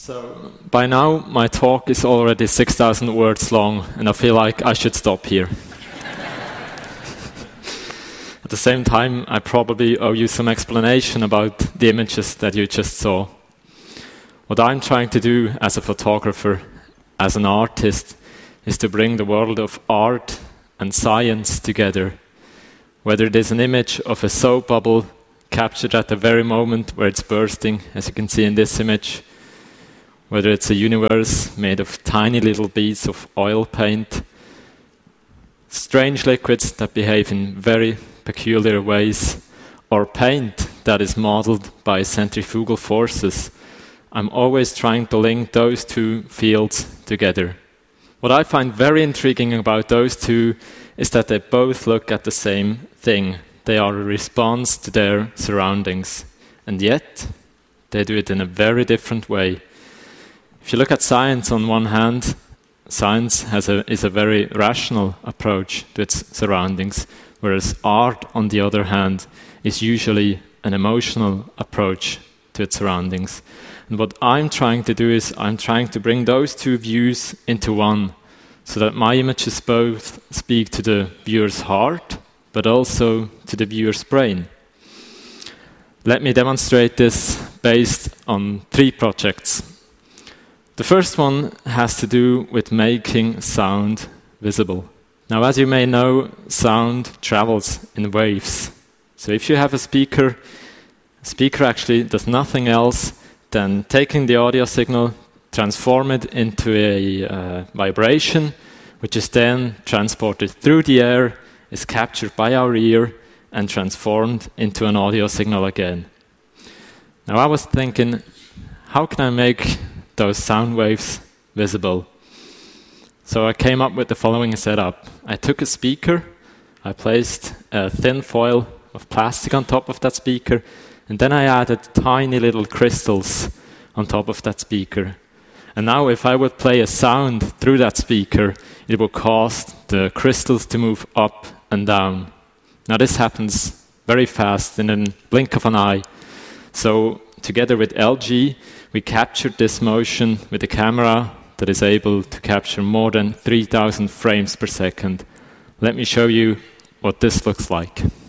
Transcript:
So, by now, my talk is already 6,000 words long, and I feel like I should stop here. At the same time, I probably owe you some explanation about the images that you just saw. What I'm trying to do as a photographer, as an artist, is to bring the world of art and science together. Whether it is an image of a soap bubble captured at the very moment where it's bursting, as you can see in this image, whether it's a universe made of tiny little beads of oil paint, strange liquids that behave in very peculiar ways, or paint that is modeled by centrifugal forces, I'm always trying to link those two fields together. What I find very intriguing about those two is that they both look at the same thing. They are a response to their surroundings, and yet they do it in a very different way. If you look at science on one hand, science is a very rational approach to its surroundings, whereas art, on the other hand, is usually an emotional approach to its surroundings. And what I'm trying to do is I'm trying to bring those two views into one, so that my images both speak to the viewer's heart, but also to the viewer's brain. Let me demonstrate this based on 3 projects. The first one has to do with making sound visible. Now, as you may know, sound travels in waves. So if you have a speaker actually does nothing else than taking the audio signal, transform it into a vibration, which is then transported through the air, is captured by our ear, and transformed into an audio signal again. Now, I was thinking, how can I make those sound waves visible? So I came up with the following setup. I took a speaker, I placed a thin foil of plastic on top of that speaker, and then I added tiny little crystals on top of that speaker. And now if I would play a sound through that speaker, it would cause the crystals to move up and down. Now this happens very fast, in a blink of an eye. So together with LG, we captured this motion with a camera that is able to capture more than 3,000 frames per second. Let me show you what this looks like.